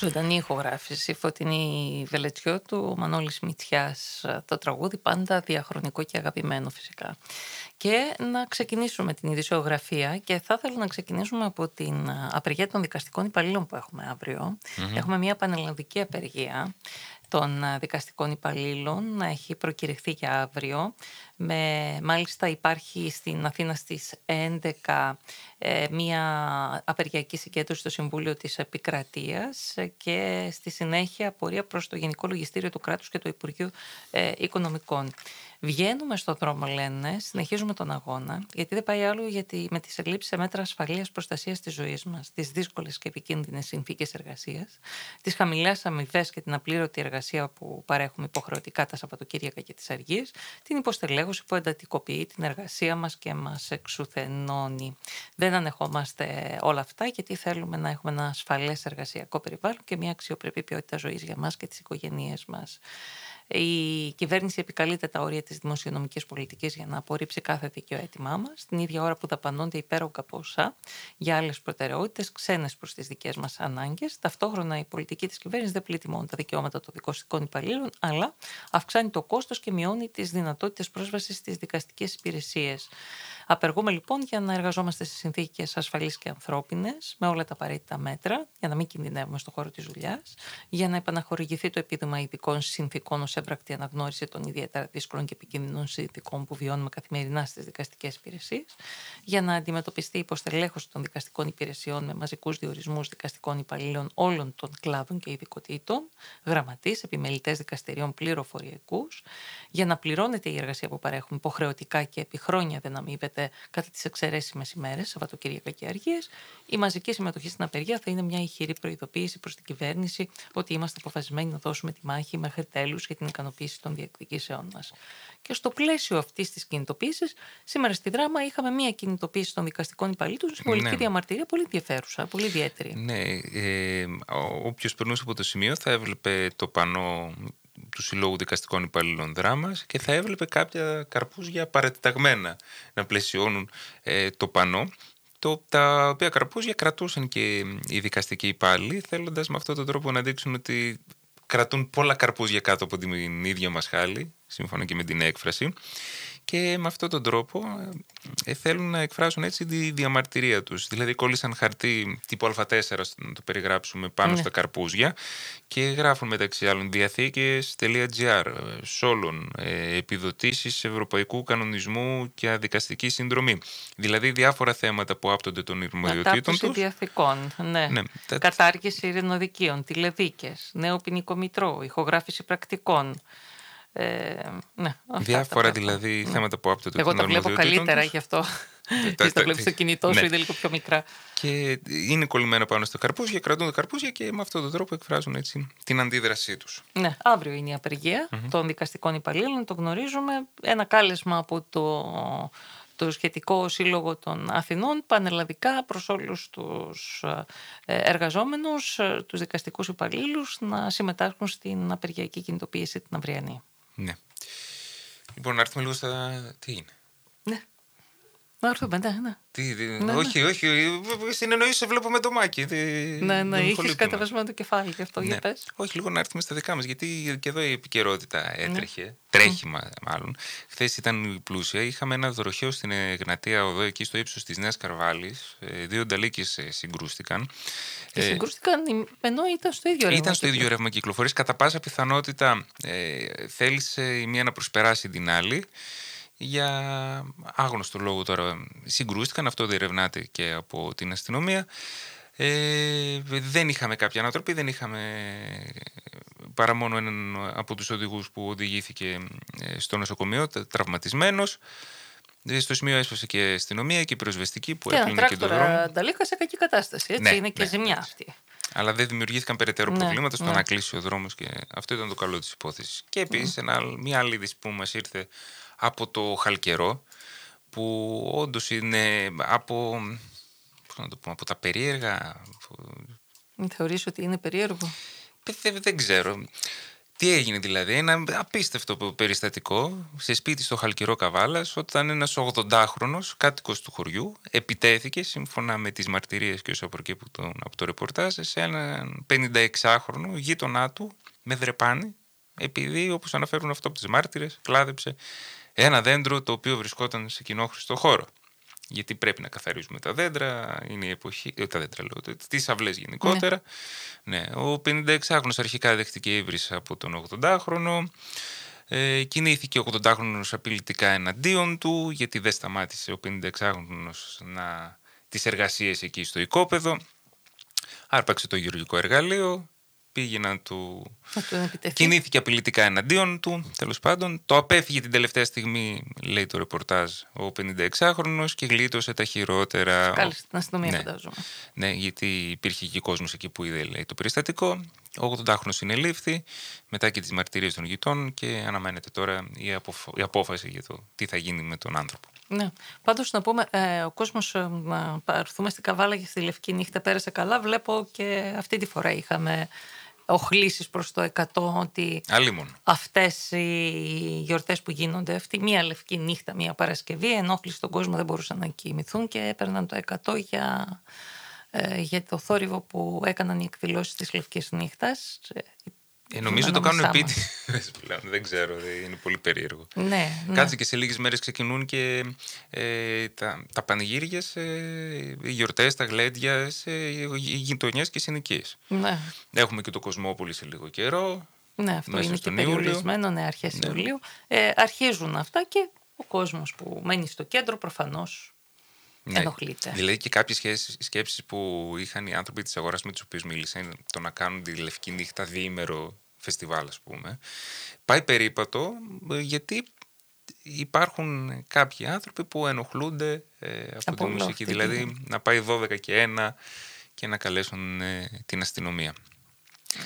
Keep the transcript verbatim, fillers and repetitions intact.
Ζωντανή ηχογράφηση, Φωτεινή Βελετσιώτου, Μανώλης Μητσιάς. Το τραγούδι πάντα διαχρονικό και αγαπημένο φυσικά. Και να ξεκινήσουμε την ειδησιογραφία και θα ήθελα να ξεκινήσουμε από την απεργία των δικαστικών υπαλλήλων που έχουμε αύριο. Mm-hmm. Έχουμε μια πανελλαδική απεργία των δικαστικών υπαλλήλων, έχει προκηρυχθεί για αύριο. Με, μάλιστα υπάρχει στην Αθήνα στις έντεκα ε, μια απεργιακή συγκέντρωση στο Συμβούλιο της Επικρατείας και στη συνέχεια πορεία προς το Γενικό Λογιστήριο του Κράτους και το Υπουργείο ε, Οικονομικών. Βγαίνουμε στον δρόμο, λένε, συνεχίζουμε τον αγώνα, γιατί δεν πάει άλλο, γιατί με τις ελλείψεις σε μέτρα ασφαλείας προστασίας της ζωής μας, τις δύσκολες και επικίνδυνες συνθήκες εργασίας, τις χαμηλές αμοιβές και την απλήρωτη εργασία που παρέχουμε υποχρεωτικά τα Σαββατοκύριακα και τις αργίες, την υποστελέχωση που εντατικοποιεί την εργασία μας και μας εξουθενώνει. Δεν ανεχόμαστε όλα αυτά, γιατί θέλουμε να έχουμε ένα ασφαλές εργασιακό περιβάλλον και μια αξιοπρεπή ποιότητα ζωής για μας και τις οικογένειές μας. Η κυβέρνηση επικαλείται τα όρια της δημοσιονομικής πολιτικής για να απορρίψει κάθε δίκαιο αίτημά μας, την ίδια ώρα που δαπανώνται υπέρογκα ποσά για άλλες προτεραιότητες, ξένες προς τις δικές μας ανάγκες. Ταυτόχρονα η πολιτική της κυβέρνησης δεν πλήττει μόνο τα δικαιώματα των δικαστικών υπαλλήλων, αλλά αυξάνει το κόστος και μειώνει τις δυνατότητες πρόσβασης στις δικαστικές υπηρεσίες. Απεργούμε λοιπόν για να εργαζόμαστε σε συνθήκες ασφαλείς και ανθρώπινες, με όλα τα απαραίτητα μέτρα, για να μην κινδυνεύουμε στον χώρο της δουλειάς, για να επαναχορηγηθεί το επίδομα ειδικών συνθήκων ως έμπρακτη αναγνώριση των ιδιαίτερα δύσκολων και επικίνδυνων συνθήκων που βιώνουμε καθημερινά στις δικαστικές υπηρεσίες, για να αντιμετωπιστεί η υποστελέχωση των δικαστικών υπηρεσιών με μαζικούς διορισμούς δικαστικών υπαλλήλων όλων των κλάδων και ειδικοτήτων, γραμματείς, επιμελητές δικαστηρίων, πληροφοριακούς, για να πληρώνεται η εργασία που παρέχουμε υποχρεωτικά και επί χρόνια δεν αμείβεται κατά τις εξαιρέσιμες ημέρες, Σαββατοκύριακα και αργίες. Η μαζική συμμετοχή στην απεργία θα είναι μια ηχηρή προειδοποίηση προς την κυβέρνηση ότι είμαστε αποφασισμένοι να δώσουμε τη μάχη μέχρι τέλους για την ικανοποίηση των διεκδικήσεών μας. Και στο πλαίσιο αυτής της κινητοποίησης, σήμερα στη Δράμα είχαμε μια κινητοποίηση των δικαστικών υπαλλήλων, συμβολική Ναι. διαμαρτυρία πολύ ενδιαφέρουσα, πολύ ιδιαίτερη. Ναι, ε, όποιος περνούσε από το σημείο θα έβλεπε το πανό του Συλλόγου Δικαστικών Υπαλλήλων Δράμας και θα έβλεπε κάποια καρπούζια παρατεταγμένα να πλαισιώνουν ε, το πανό, το, τα οποία καρπούζια κρατούσαν και οι δικαστικοί υπάλληλοι, θέλοντας με αυτόν τον τρόπο να δείξουν ότι κρατούν πολλά καρπούζια κάτω από την ίδια μας χάλη, σύμφωνα και με την έκφραση. Και με αυτόν τον τρόπο ε, θέλουν να εκφράσουν έτσι τη διαμαρτυρία τους. Δηλαδή κόλλησαν χαρτί τύπου Α τέσσερα, να το περιγράψουμε, πάνω ναι. στα καρπούζια και γράφουν μεταξύ άλλων διαθήκες.gr, σόλων, ε, επιδοτήσεις ευρωπαϊκού κανονισμού και αδικαστική συνδρομή. Δηλαδή διάφορα θέματα που άπτονται των αρμοδιοτήτων τους. Διαθήκων, ναι. ναι. Κατάργηση ειρηνοδικείων, τηλεδίκες, νέο ποινικό μητρό, ηχογράφηση πρακτικών. Ε, ναι, διάφορα δηλαδή ναι. θέματα που άπτονται Εγώ των τα βλέπω καλύτερα τους. Γι' αυτό και τα βλέπεις στο κινητό σου ναι. είναι λίγο πιο μικρά. Και είναι κολλημένα πάνω στα καρπούζια, κρατούν τα καρπούζια και με αυτόν τον τρόπο εκφράζουν έτσι την αντίδρασή τους. Ναι, αύριο είναι η απεργία mm-hmm. των δικαστικών υπαλλήλων, το γνωρίζουμε. Ένα κάλεσμα από το, το σχετικό σύλλογο των Αθηνών, πανελλαδικά προς όλους τους εργαζόμενους, τους δικαστικούς υπαλλήλους, να συμμετάσχουν στην απεργιακή κινητοποίηση την αυριανή. Ναι. Λοιπόν, να έρθουμε λίγο στα... Τι είναι. Ναι. Να έρθουμε, ναι, ναι. Τι, τι, ναι όχι, ναι. όχι, συνεννοείς σε βλέπω με το μάκι. Ναι, ναι, είχες κατεβασμένο το κεφάλι γι' αυτό, ναι. για πες. Όχι, λίγο να έρθουμε στα δικά μας, γιατί και εδώ η επικαιρότητα έτρεχε, ναι. τρέχει μάλλον. Χθες ήταν πλούσια, είχαμε ένα δροχαίο στην Εγνατία Οδό, εκεί στο ύψος της Νέας Καρβάλης. Δύο νταλίκες συγκρούστηκαν. Και συγκρούστηκαν ενώ ήταν στο ίδιο ρεύμα. Ήταν στο ίδιο ρεύμα κυκλοφορίας. Κατά πάσα πιθανότητα ε, θέλησε η μία να προσπεράσει την άλλη. Για άγνωστο λόγο τώρα συγκρούστηκαν, αυτό διερευνάται και από την αστυνομία. Ε, δεν είχαμε κάποια ανατροπή, δεν είχαμε παρά μόνο έναν από τους οδηγούς που οδηγήθηκε στο νοσοκομείο, τραυματισμένος. Στο σημείο έσπασε και η αστυνομία και η πυροσβεστική που έκλεινε και τον δρόμο. Ένα τράκτορα σε κακή κατάσταση, έτσι, ναι, είναι και ναι, ζημιά αυτή. Αλλά δεν δημιουργήθηκαν περαιτέρω ναι, προβλήματα στο ναι. να κλείσει ο δρόμος και αυτό ήταν το καλό της υπόθεσης. Και επίσης ναι. μια άλλη είδηση που μας ήρθε από το Χαλκερό, που όντως είναι από, πώς να το πούμε, από τα περίεργα. Θεωρείς ότι είναι περίεργο? Δεν, δεν ξέρω. Τι έγινε δηλαδή? Ένα απίστευτο περιστατικό σε σπίτι στο Χαλκυρό Καβάλας, όταν ένας ογδοντάχρονος κάτοικος του χωριού επιτέθηκε, σύμφωνα με τις μαρτυρίες και όσο προκύπτουν από, από το ρεπορτάζ, σε έναν πενηνταεξάχρονο γείτονά του με δρεπάνι, επειδή, όπως αναφέρουν αυτό από τις μάρτυρες, κλάδεψε ένα δέντρο το οποίο βρισκόταν σε κοινόχρηστο χώρο. Γιατί πρέπει να καθαρίζουμε τα δέντρα, είναι η εποχή, τα δέντρα λέω, τις αυλές γενικότερα. Ναι. Ναι. Ο πενηνταεξάχρονος αρχικά δέχτηκε ύβρις από τον ογδοντάχρονο, ε, κινήθηκε ο ογδοντάχρονος απειλητικά εναντίον του, γιατί δεν σταμάτησε ο πενηνταεξάχρονος να... τις εργασίες εκεί στο οικόπεδο, άρπαξε το γεωργικό εργαλείο, πήγε να του... κινήθηκε απειλητικά εναντίον του, τέλος πάντων. Το απέφυγε την τελευταία στιγμή, λέει το ρεπορτάζ, ο πενηνταεξάχρονος και γλίτωσε τα χειρότερα. Κάλεσε την αστυνομία, ναι. φαντάζομαι. Ναι, γιατί υπήρχε και κόσμος εκεί που είδε, λέει, το περιστατικό. Ο ογδοντάχρονος συνελήφθη μετά και τις μαρτυρίες των γειτόνων και αναμένεται τώρα η, αποφ... η απόφαση για το τι θα γίνει με τον άνθρωπο. Ναι. Πάντως να πούμε, ε, ο κόσμος, ε, να πάρθουμε στην Καβάλα και στη Λευκή Νύχτα πέρασε καλά. Βλέπω και αυτή τη φορά είχαμε οχλήσεις προς το εκατό, ότι Αλίμον. αυτές οι γιορτές που γίνονται, αυτή μία Λευκή Νύχτα, μία Παρασκευή, ενόχληση στον κόσμο, δεν μπορούσαν να κοιμηθούν και έπαιρναν το εκατό για, ε, για το θόρυβο που έκαναν οι εκδηλώσεις της Λευκής Νύχτας. Ε, νομίζω το κάνουν επίτηδες πλέον, δεν ξέρω, είναι πολύ περίεργο. Ναι, ναι. Κάτσε και σε λίγες μέρες ξεκινούν και ε, τα, τα πανηγύρια, σε, οι γιορτές, τα γλέντια, σε γειτονιές και συνοικίες. Ναι. Έχουμε και το Κοσμόπολη σε λίγο καιρό. Ναι, αυτό είναι και περιορισμένο, ναι, αρχές ναι. Ιουλίου. Ε, αρχίζουν αυτά και ο κόσμος που μένει στο κέντρο προφανώς ναι. ενοχλείται. Δηλαδή και κάποιες σκέψεις που είχαν οι άνθρωποι της αγοράς με τους οποίους μίλησαν, το να κάνουν τη Λευκή Νύχτα διήμερο φεστιβάλ, ας πούμε, πάει περίπατο, γιατί υπάρχουν κάποιοι άνθρωποι που ενοχλούνται ε, από, από τη μουσική. Δηλαδή να πάει δώδεκα και ένα και να καλέσουν ε, την αστυνομία.